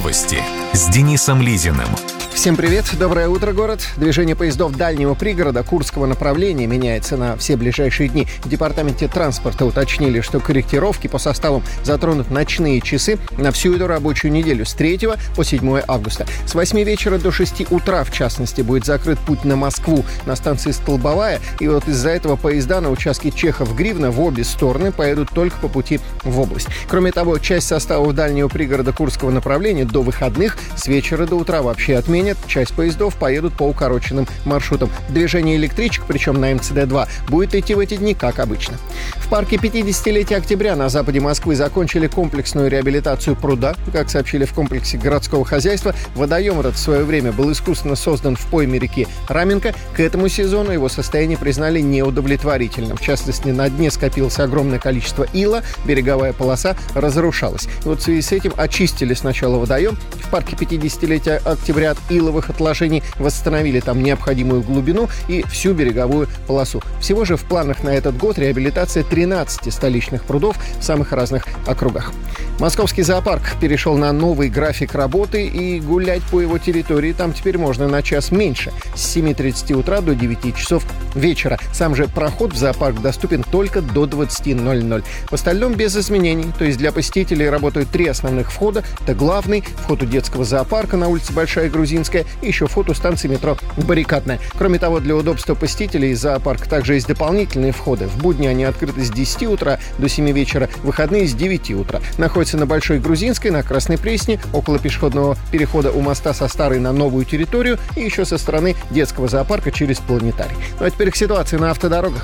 Новости с Денисом Лизиным. Всем привет, доброе утро, город. Движение поездов дальнего пригорода Курского направления меняется на все ближайшие дни. В департаменте транспорта уточнили, что корректировки по составам затронут ночные часы на всю эту рабочую неделю с 3 по 7 августа. С 8 вечера до 6 утра, в частности, будет закрыт путь на Москву на станции Столбовая. И вот из-за этого поезда на участке Чехов-Гривна в обе стороны поедут только по пути в область. Кроме того, часть составов дальнего пригорода Курского направления до выходных с вечера до утра вообще отменят. Часть поездов поедут по укороченным маршрутам. Движение электричек, причем на МЦД-2, будет идти в эти дни, как обычно. В парке 50-летия октября на западе Москвы закончили комплексную реабилитацию пруда. Как сообщили в комплексе городского хозяйства, водоем этот в свое время был искусственно создан в пойме реки Раменка. К этому сезону его состояние признали неудовлетворительным. В частности, на дне скопилось огромное количество ила, береговая полоса разрушалась. И вот в связи с этим очистили сначала водоем. В парке 50-летия октября от иловых отложений восстановили там необходимую глубину и всю береговую полосу. Всего же в планах на этот год реабилитация 13 столичных прудов в самых разных округах. Московский зоопарк перешел на новый график работы, и гулять по его территории там теперь можно на час меньше, с 7:30 утра до 9 часов вечера. Сам же проход в зоопарк доступен только до 20:00. В остальном без изменений, то есть для посетителей работают 3 основных входа. Это главный, вход у детского зоопарка на улице Большая Грузинская, и еще вход у станции метро Баррикадная. Кроме того, для удобства посетителей из зоопарка также есть дополнительные входы. В будни они открыты с 10 утра до 7 вечера, в выходные с 9 утра. Находится на Большой Грузинской, на Красной Пресне, около пешеходного перехода у моста со старой на новую территорию, и еще со стороны детского зоопарка через Планетарий. Ну а теперь к ситуации на автодорогах.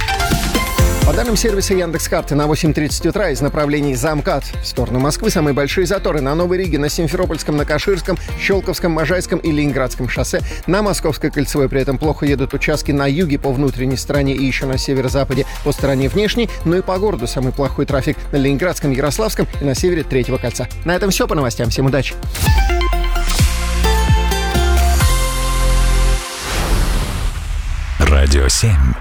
По данным сервиса Яндекс.Карты, на 8:30 утра из направлений ЗАМКАД в сторону Москвы самые большие заторы на Новой Риге, на Симферопольском, на Каширском, Щелковском, Можайском и Ленинградском шоссе. На Московской кольцевой при этом плохо едут участки на юге по внутренней стороне и еще на северо-западе по стороне внешней. Но и по городу самый плохой трафик на Ленинградском, Ярославском и на севере Третьего кольца. На этом все по новостям. Всем удачи! Радио 7.